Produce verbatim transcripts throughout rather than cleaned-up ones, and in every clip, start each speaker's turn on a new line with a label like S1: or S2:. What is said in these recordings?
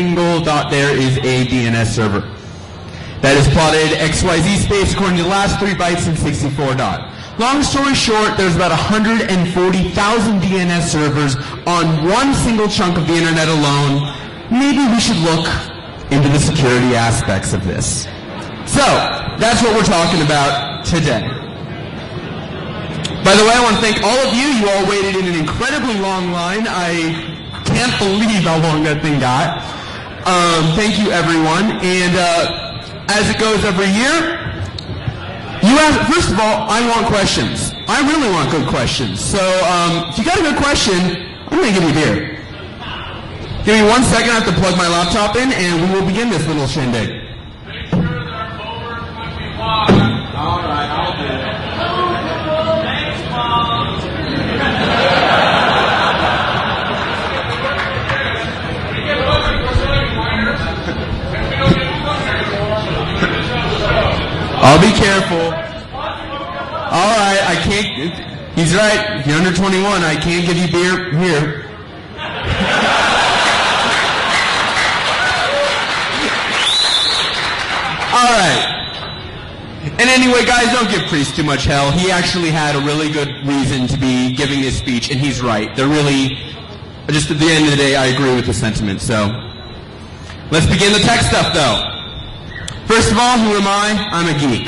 S1: single dot there is a D N S server. That is plotted X Y Z space according to the last three bytes in sixty-four dot. Long story short, there's about one hundred forty thousand D N S servers on one single chunk of the internet alone. Maybe we should look into the security aspects of this. So, that's what we're talking about today. By the way, I want to thank all of you. You all waited in an incredibly long line. I can't believe how long that thing got. Um, thank you, everyone. And uh, as it goes every year, you ask, first of all, I want questions. I really want good questions. So um, if you got a good question, I'm going to give you a beer. Give me one second. I have to plug my laptop in, and we will begin this little shindig.
S2: Make sure that our followers might be water.
S1: All right, I'll do it.
S2: Thanks, Mom.
S1: I'll be careful. All right, I can't. He's right. If you're under twenty-one, I can't give you beer here. All right. And anyway, guys, don't give Priest too much hell. He actually had a really good reason to be giving this speech, and he's right. They're really, just at the end of the day, I agree with the sentiment. So let's begin the tech stuff, though. First of all, who am I? I'm a geek.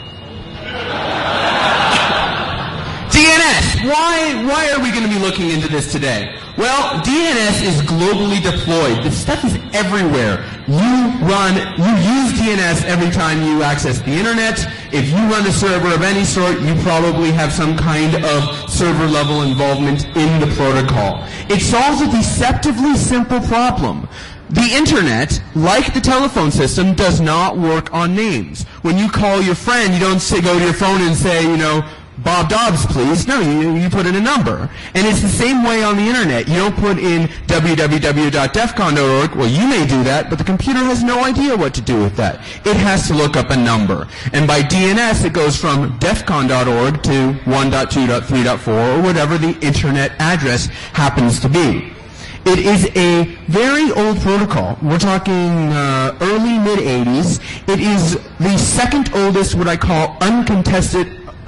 S1: D N S. Why, why are we going to be looking into this today? Well, D N S is globally deployed. This stuff is everywhere. You run, you use D N S every time you access the internet. If you run a server of any sort, you probably have some kind of server level involvement in the protocol. It solves a deceptively simple problem. The internet, like the telephone system, does not work on names. When you call your friend, you don't say, go to your phone and say, you know, Bob Dobbs, please. No, you, you put in a number. And it's the same way on the internet. You don't put in w w w dot def con dot org. Well, you may do that, but the computer has no idea what to do with that. It has to look up a number. And by D N S, it goes from def con dot org to one dot two dot three dot four or whatever the internet address happens to be. It is a very old protocol. We're talking uh, early, mid-eighties. It is the second oldest, what I call uncontested.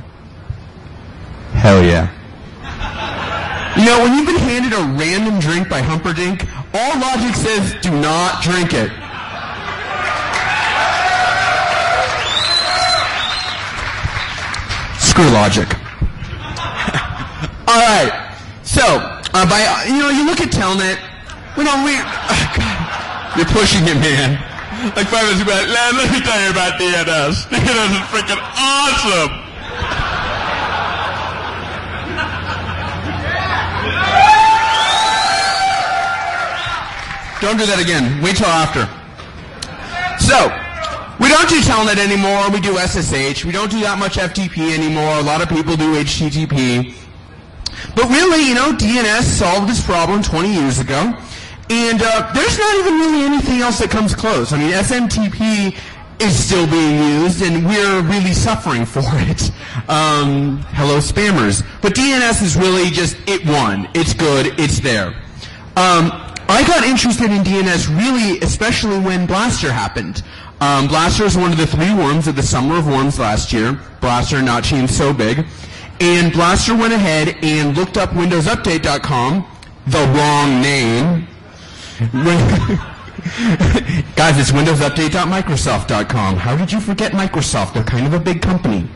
S1: Hell yeah. You know, when you've been handed a random drink by Humperdinck, all logic says do not drink it. Screw logic. All right. So, uh, by, uh, you know, you look at Telnet, we don't, we, uh, God, you're pushing it, man. Like five minutes ago, let me tell you about D N S. D N S is freaking awesome. Don't do that again. Wait till after. So, we don't do Telnet anymore. We do S S H. We don't do that much F T P anymore. A lot of people do H T T P. But really, you know, D N S solved this problem twenty years ago. And uh, there's not even really anything else that comes close. I mean, S M T P is still being used, and we're really suffering for it. Um, hello, spammers. But D N S is really just, it won. It's good. It's there. Um, I got interested in D N S really, especially when Blaster happened. Um, Blaster is one of the three worms of the Summer of Worms last year. Blaster not seemed so big. And Blaster went ahead and looked up Windows Update dot com, the wrong name. Guys, it's Windows Update dot Microsoft dot com. How did you forget Microsoft? They're kind of a big company.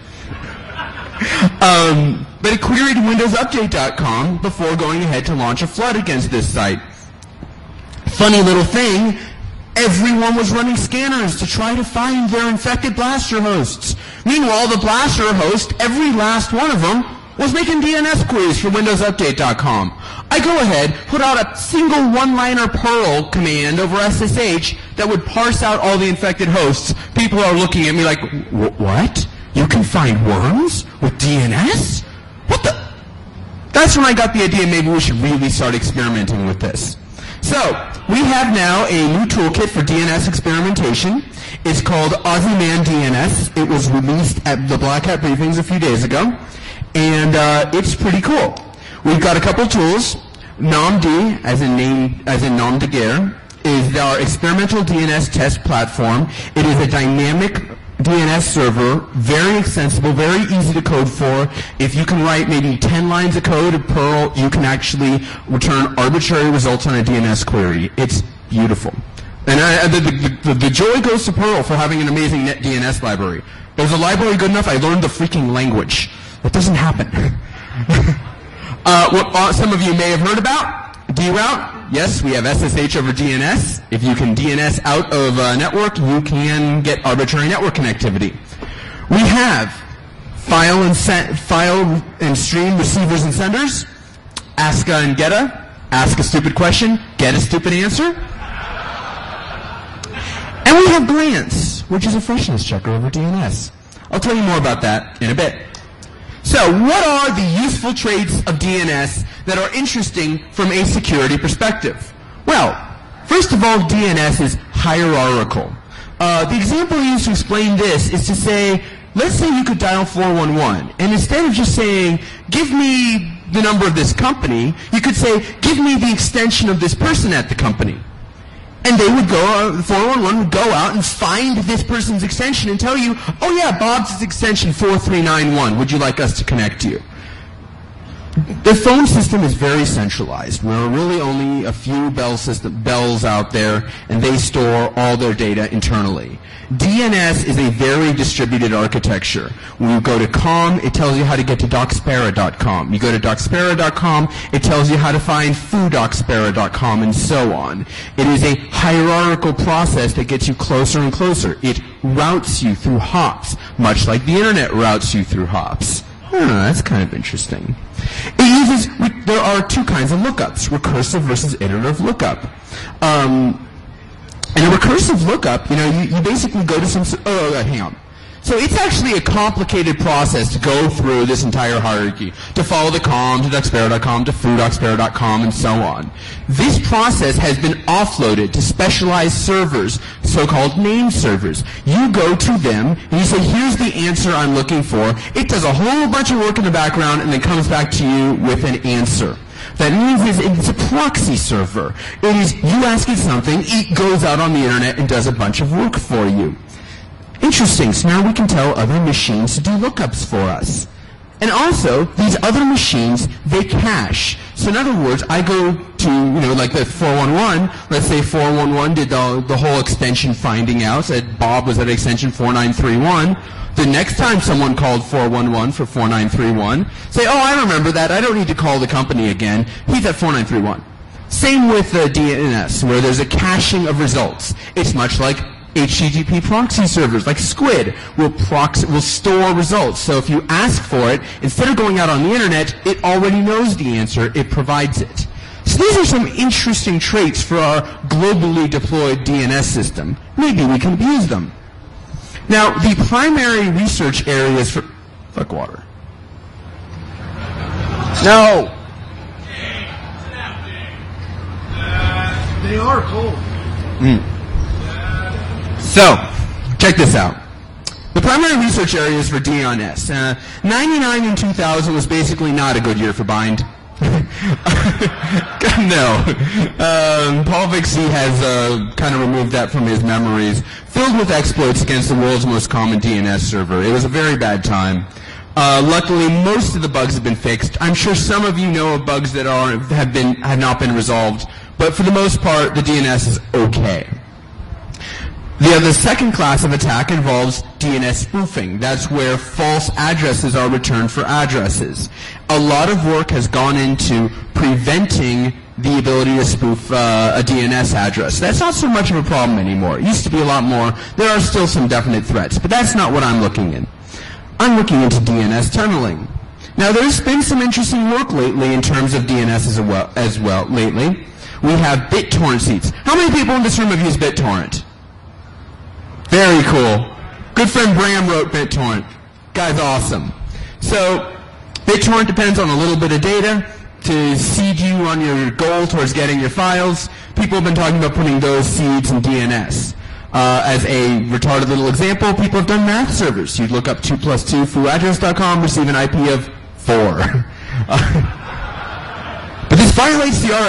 S1: Um, but it queried Windows Update dot com before going ahead to launch a flood against this site. Funny little thing, everyone was running scanners to try to find their infected Blaster hosts. Meanwhile, the Blaster host, every last one of them, was making D N S queries for Windows Update dot com. I go ahead, put out a single one-liner Perl command over S S H that would parse out all the infected hosts. People are looking at me like, what? You can find worms with D N S? What the? That's when I got the idea maybe we should really start experimenting with this. So, we have now a new toolkit for D N S experimentation. It's called Ozyman D N S. It was released at the Black Hat briefings a few days ago, and uh, it's pretty cool. We've got a couple tools, nomd, as in name, as in nom de guerre, is our experimental D N S test platform. It is a dynamic D N S server, very extensible, very easy to code for. If you can write maybe ten lines of code in Perl, you can actually return arbitrary results on a D N S query. It's beautiful. And I, the, the, the, the joy goes to Perl for having an amazing net D N S library. There's a library good enough, I learned the freaking language. That doesn't happen. uh, what uh, some of you may have heard about, D route. Yes, we have S S H over D N S. If you can D N S out of a network, you can get arbitrary network connectivity. We have file and, set, file and stream receivers and senders, aska and geta. Ask a stupid question, get a stupid answer. And we have glance, which is a freshness checker over D N S. I'll tell you more about that in a bit. So, what are the useful traits of D N S that are interesting from a security perspective? Well, first of all, D N S is hierarchical. Uh, the example used to explain this is to say, let's say you could dial four one one, and instead of just saying, give me the number of this company, you could say, give me the extension of this person at the company. And they would go, uh, four one one would go out and find this person's extension and tell you, oh yeah, Bob's extension four three nine one. Would you like us to connect you? The phone system is very centralized. There are really only a few bell system, bells out there, and they store all their data internally. D N S is a very distributed architecture. When you go to com, it tells you how to get to doxpera dot com. You go to doxpera dot com, it tells you how to find foo doxpera dot com, and so on. It is a hierarchical process that gets you closer and closer. It routes you through hops, much like the internet routes you through hops. Oh, that's kind of interesting. It uses, there are two kinds of lookups, recursive versus iterative lookup. Um, and a recursive lookup, you know, you, you basically go to some, oh, uh, hang on. So it's actually a complicated process to go through this entire hierarchy, to follow the com, to doxpera dot com, to foo doxpera dot com, and so on. This process has been offloaded to specialized servers, so-called name servers. You go to them, and you say, here's the answer I'm looking for. It does a whole bunch of work in the background, and then comes back to you with an answer. That means is it's a proxy server. It is, you ask it something, it goes out on the internet and does a bunch of work for you. Interesting, so now we can tell other machines to do lookups for us. And also, these other machines, they cache. So in other words, I go to, you know, like the four one one, let's say four one one did the, the whole extension finding out, said Bob was at extension four nine three one. The next time someone called four one one for four nine three one, say, oh, I remember that, I don't need to call the company again, he's at four nine three one. Same with the D N S, where there's a caching of results. It's much like H T T P proxy servers like Squid will proxy, will store results. So if you ask for it, instead of going out on the internet, it already knows the answer, it provides it. So these are some interesting traits for our globally deployed D N S system. Maybe we can abuse them. Now, the primary research areas for, fuck water. No!
S3: They are cold.
S1: Mm. So, check this out. The primary research areas for D N S. Uh, ninety-nine and two thousand was basically not a good year for Bind. No. Um, Paul Vixie has uh, kind of removed that from his memories. Filled with exploits against the world's most common D N S server. It was a very bad time. Uh, luckily, most of the bugs have been fixed. I'm sure some of you know of bugs that are have been have not been resolved, but for the most part, the D N S is okay. The other second class of attack involves D N S spoofing. That's where false addresses are returned for addresses. A lot of work has gone into preventing the ability to spoof uh, a D N S address. That's not so much of a problem anymore. It used to be a lot more. There are still some definite threats, but that's not what I'm looking in. I'm looking into D N S tunneling. Now, there's been some interesting work lately in terms of D N S as well. As well lately, we have BitTorrent seeds. How many people in this room have used BitTorrent? Very cool. Good friend Bram wrote BitTorrent. Guy's awesome. So, BitTorrent depends on a little bit of data to seed you on your goal towards getting your files. People have been talking about putting those seeds in D N S. Uh, as a retarded little example, people have done math servers. You'd look up two plus two foo address dot com, receive an I P of four. But this violates the R